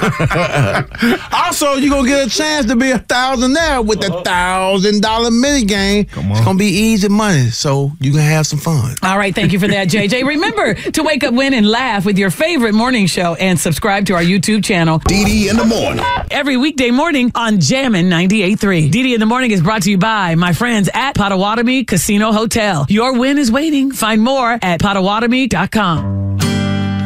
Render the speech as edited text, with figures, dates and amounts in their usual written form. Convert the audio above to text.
Also, you're going to get a chance to be a thousandaire with the $1,000 mini game. It's going to be easy money, so you can have some fun. All right, thank you for that, JJ. Remember to wake up, win, and laugh with your favorite morning show and subscribe to our YouTube channel. DD in the morning. Every weekday morning on Jammin' 98.3. DD in the morning is brought to you by my friends at Potawatomi Casino Hotel. Your win is waiting. Find more at Potawatomi.com.